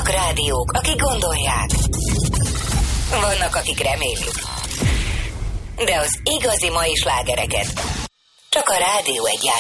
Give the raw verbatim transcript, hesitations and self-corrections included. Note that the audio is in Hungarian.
Vannak rádiók, akik gondolják. Vannak, akik remélik. De az igazi mai slágereket csak a Rádió Egyben